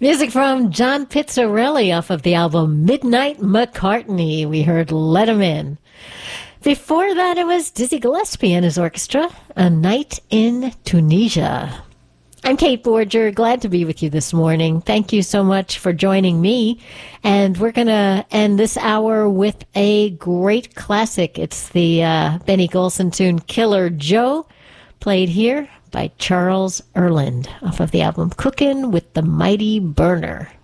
Music from John Pizzarelli off of the album Midnight McCartney. We heard Let 'Em In. Before that, it was Dizzy Gillespie and his orchestra, A Night in Tunisia. I'm Kate Borger, glad to be with you this morning. Thank you so much for joining me. And we're going to end this hour with a great classic. It's the Benny Golson tune Killer Joe, played here by Charles Earland off of the album Cookin' with the Mighty Burner.